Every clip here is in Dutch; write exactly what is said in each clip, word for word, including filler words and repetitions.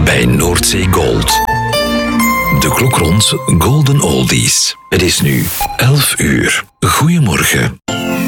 bij Noordzee Gold. De klok rond Golden Oldies. Het is nu elf uur. Goedemorgen.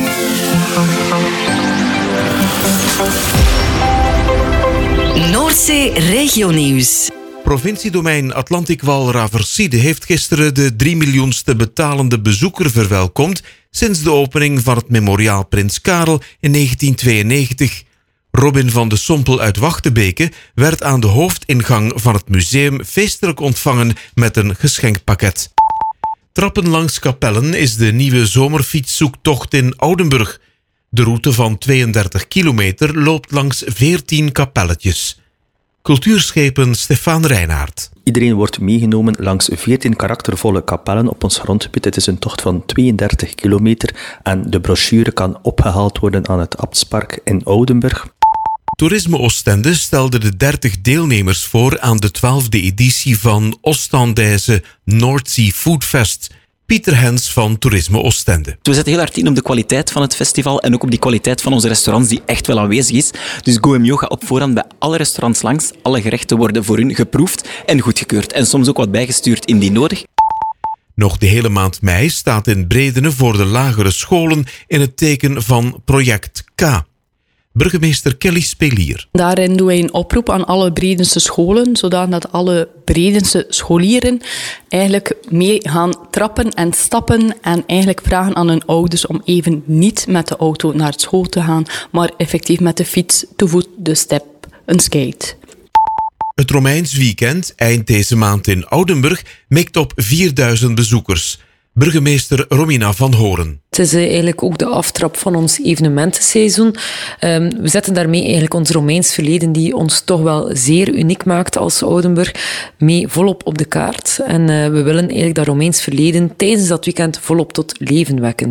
Noordzee Regionieuws. Provinciedomein Atlantikwal-Raverside heeft gisteren de drie miljoenste betalende bezoeker verwelkomd sinds de opening van het memoriaal Prins Karel in negentien tweeënnegentig. Robin van de Sompel uit Wachtebeke werd aan de hoofdingang van het museum feestelijk ontvangen met een geschenkpakket. Trappen langs Kapellen is de nieuwe zomerfietszoektocht in Oudenburg. De route van tweeëndertig kilometer loopt langs veertien kapelletjes. Cultuurschepen Stefan Reinaert. Iedereen wordt meegenomen langs veertien karaktervolle kapellen op ons grondgebied. Het is een tocht van tweeëndertig kilometer en de brochure kan opgehaald worden aan het Abtspark in Oudenburg. Toerisme Oostende stelde de dertig deelnemers voor aan de twaalfde editie van Oostendaise North Sea Food Fest. Pieter Hens van Toerisme Oostende. We zetten heel hard in op de kwaliteit van het festival en ook op die kwaliteit van onze restaurants die echt wel aanwezig is. Dus Go Mio gaat op voorhand bij alle restaurants langs. Alle gerechten worden voor hun geproefd en goedgekeurd. En soms ook wat bijgestuurd indien nodig. Nog de hele maand mei staat in Bredene voor de lagere scholen in het teken van Project K. Burgemeester Kelly Spelier. Daarin doen wij een oproep aan alle Bredense scholen, zodat alle Bredense scholieren eigenlijk mee gaan trappen en stappen en eigenlijk vragen aan hun ouders om even niet met de auto naar school te gaan, maar effectief met de fiets, te voet, de step, een skate. Het Romeins weekend, eind deze maand in Oudenburg, mikt op vierduizend bezoekers. Burgemeester Romina van Horen. Het is eigenlijk ook de aftrap van ons evenementenseizoen. Um, we zetten daarmee eigenlijk ons Romeins verleden, die ons toch wel zeer uniek maakt als Oudenburg, mee volop op de kaart. En uh, we willen eigenlijk dat Romeins verleden tijdens dat weekend volop tot leven wekken.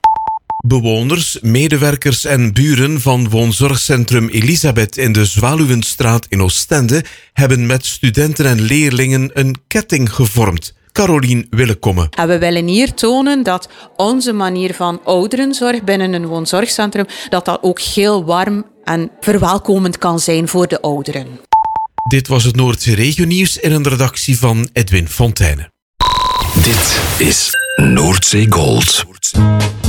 Bewoners, medewerkers en buren van woonzorgcentrum Elisabeth in de Zwaluwenstraat in Oostende hebben met studenten en leerlingen een ketting gevormd. Carolien Willekomme. En we willen hier tonen dat onze manier van ouderenzorg binnen een woonzorgcentrum, dat dat ook heel warm en verwelkomend kan zijn voor de ouderen. Dit was het Noordzee Regionieuws in een redactie van Edwin Fonteyne. Dit is Noordzee Gold.